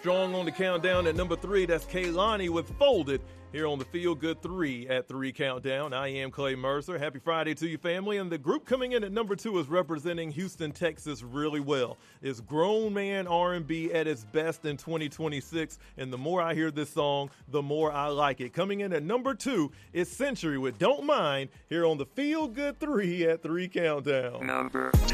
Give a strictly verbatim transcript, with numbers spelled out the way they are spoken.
strong on the countdown at number three. That's Kehlani with Folded here on the Feel Good three at three Countdown. I am Clay Mercer. Happy Friday to you, family. And the group coming in at number two is representing Houston, Texas really well. It's grown man R and B at its best in twenty twenty-six. And the more I hear this song, the more I like it. Coming in at number two is Century with Don't Mind here on the Feel Good three at three Countdown. Number